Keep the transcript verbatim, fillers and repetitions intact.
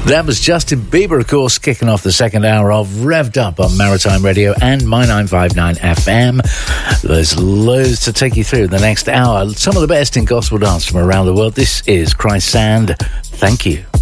That was Justin Bieber, of course, kicking off the second hour of Revved Up on Maritime Radio and My nine five nine F M. There's loads to take you through the next hour. Some of the best in gospel dance from around the world. This is Christ Sand. Thank you.